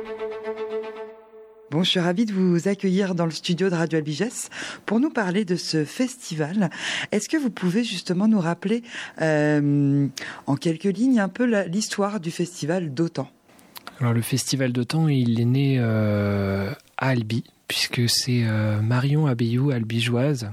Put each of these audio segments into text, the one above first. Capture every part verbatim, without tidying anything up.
Bon, je suis ravie de vous accueillir dans le studio de Radio Albigès pour nous parler de ce festival. Est-ce que vous pouvez justement nous rappeler euh, en quelques lignes un peu la, l'histoire du festival d'Autan ? Alors le festival d'Autan, il est né euh, à Albi, puisque c'est euh, Marion Abeyou, albigeoise,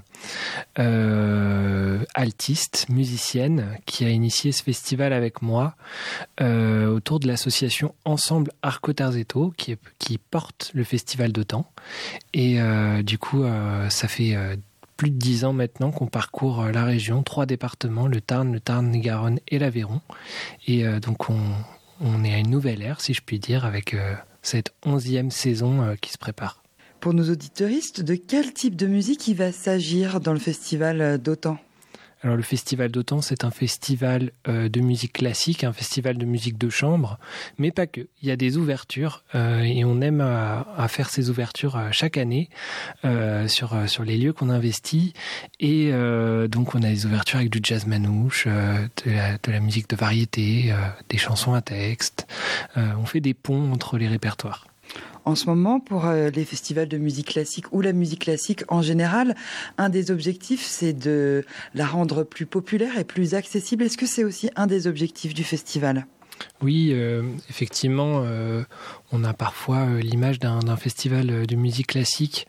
euh, altiste, musicienne, qui a initié ce festival avec moi euh, autour de l'association Ensemble Arco Tarzetto, qui, est, qui porte le festival d'Autan. Et euh, du coup, euh, ça fait euh, plus de dix ans maintenant qu'on parcourt la région, trois départements, le Tarn, le Tarn-et-Garonne et l'Aveyron. Et euh, donc on, on est à une nouvelle ère, si je puis dire, avec euh, cette onzième saison euh, qui se prépare. Pour nos auditeuristes, de quel type de musique il va s'agir dans le festival d'Autan ? Alors le festival d'Autan, c'est un festival euh, de musique classique, un festival de musique de chambre, mais pas que. Il y a des ouvertures euh, et on aime à, à faire ces ouvertures euh, chaque année euh, sur, euh, sur les lieux qu'on investit. Et euh, donc on a des ouvertures avec du jazz manouche, euh, de, la, de la musique de variété, euh, des chansons à texte. Euh, on fait des ponts entre les répertoires. En ce moment, pour les festivals de musique classique ou la musique classique en général, un des objectifs, c'est de la rendre plus populaire et plus accessible. Est-ce que c'est aussi un des objectifs du festival ? Oui, euh, effectivement, euh, on a parfois euh, l'image d'un, d'un festival de musique classique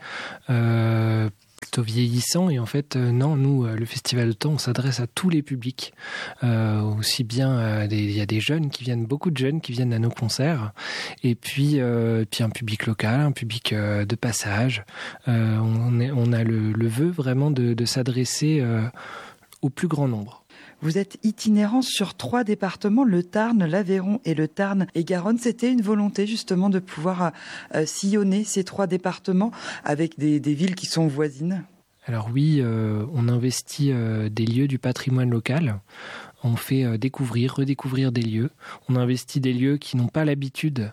euh, plutôt vieillissant, et en fait euh, non, nous euh, le festival d'Autan, on s'adresse à tous les publics, euh, aussi bien euh, des, il y a des jeunes qui viennent, beaucoup de jeunes qui viennent à nos concerts, et puis euh, puis un public local, un public euh, de passage. Euh, on, est, on a le, le vœu vraiment de, de s'adresser euh, au plus grand nombre. Vous êtes itinérant sur trois départements, le Tarn, l'Aveyron et le Tarn-et-Garonne. C'était une volonté justement de pouvoir euh, sillonner ces trois départements avec des, des villes qui sont voisines ? Alors oui, euh, on investit euh, des lieux du patrimoine local. On fait euh, découvrir, redécouvrir des lieux. On investit des lieux qui n'ont pas l'habitude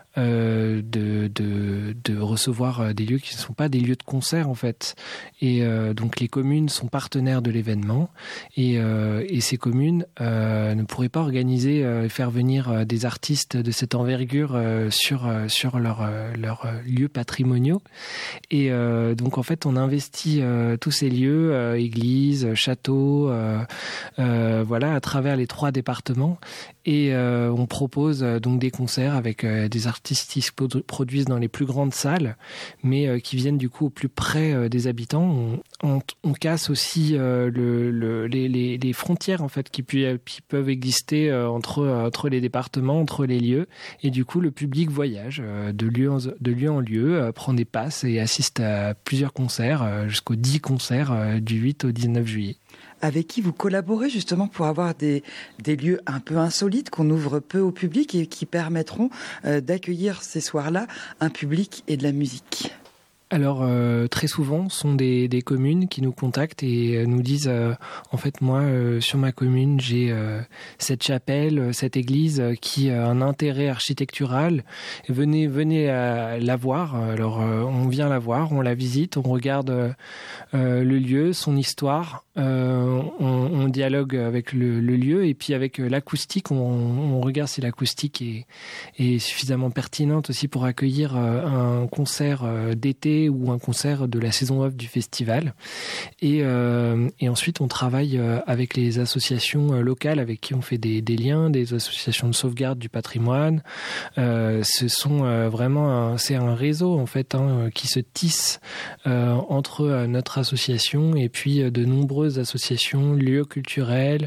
Euh, de, de, de recevoir des lieux qui ne sont pas des lieux de concert en fait. Et euh, donc les communes sont partenaires de l'événement, et, euh, et ces communes euh, ne pourraient pas organiser et euh, faire venir euh, des artistes de cette envergure euh, sur, euh, sur leurs leur, euh, lieux patrimoniaux. Et euh, donc en fait on investit euh, tous ces lieux, euh, églises, châteaux, euh, euh, voilà, à travers les trois départements. Et euh, on propose euh, donc des concerts avec euh, des artistes qui se produisent dans les plus grandes salles, mais euh, qui viennent du coup au plus près euh, des habitants. On, on, on casse aussi euh, le, le, les, les, les frontières en fait qui, pu, qui peuvent exister euh, entre, entre les départements, entre les lieux, et du coup le public voyage euh, de, lieu en, de lieu en lieu, euh, prend des passes et assiste à plusieurs concerts, euh, jusqu'aux dix concerts euh, du huit au dix-neuf juillet. Avec qui vous collaborez justement pour avoir des, des lieux un peu insolites qu'on ouvre peu au public et qui permettront euh, d'accueillir ces soirs-là un public et de la musique ? Alors euh, très souvent, ce sont des, des communes qui nous contactent et nous disent euh, en fait moi euh, sur ma commune j'ai euh, cette chapelle, cette église euh, qui a un intérêt architectural. Venez venez à la voir. Alors euh, on vient la voir, on la visite, on regarde euh, le lieu, son histoire, euh, on, on dialogue avec le, le lieu, et puis avec l'acoustique, on, on regarde si l'acoustique est, est suffisamment pertinente aussi pour accueillir euh, un concert euh, d'été ou un concert de la saison off du festival. Et, euh, et ensuite, on travaille euh, avec les associations euh, locales avec qui on fait des, des liens, des associations de sauvegarde du patrimoine. Euh, ce sont euh, vraiment un, c'est un réseau en fait hein, qui se tisse euh, entre euh, notre association et puis euh, de nombreuses associations, lieux culturels,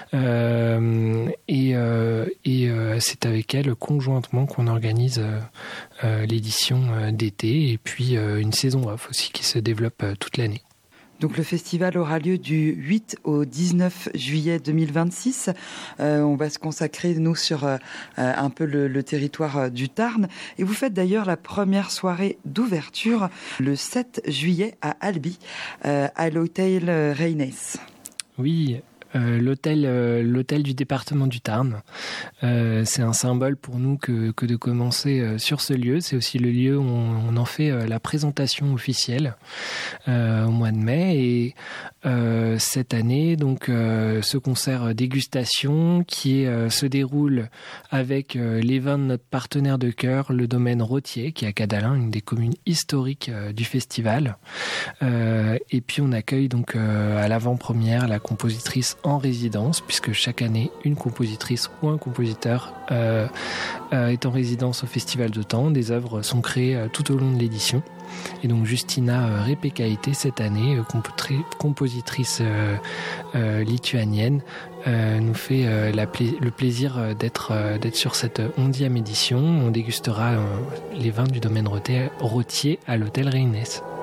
euh, et, euh, et euh, c'est avec elles conjointement qu'on organise euh, euh, l'édition euh, d'été, et puis euh, une saison off aussi qui se développe euh, toute l'année. Donc le festival aura lieu du huit au dix-neuf juillet deux mille vingt-six. Euh, on va se consacrer, nous, sur euh, un peu le, le territoire du Tarn. Et vous faites d'ailleurs la première soirée d'ouverture le sept juillet à Albi, euh, à l'hôtel Reines. Oui, euh, l'hôtel, euh, l'hôtel du département du Tarn. Euh, c'est un symbole pour nous que, que de commencer euh, sur ce lieu. C'est aussi le lieu où on, on en fait euh, la présentation officielle euh, au mois de mai. Et euh, cette année, donc, euh, ce concert dégustation qui euh, se déroule avec euh, les vins de notre partenaire de cœur, le domaine Rothier, qui est à Cadalin, une des communes historiques euh, du festival. Euh, et puis on accueille donc euh, à l'avant-première la compositrice en résidence, puisque chaque année une compositrice ou un compositeur euh, euh, est en résidence au Festival de Taon. Des œuvres sont créées euh, tout au long de l'édition. Et donc Justina euh, Repekaite cette année, euh, compotri- compositrice euh, euh, lituanienne, euh, nous fait euh, la pla- le plaisir euh, d'être, euh, d'être sur cette onzième édition. On dégustera euh, les vins du domaine Rothier à l'hôtel Reynès.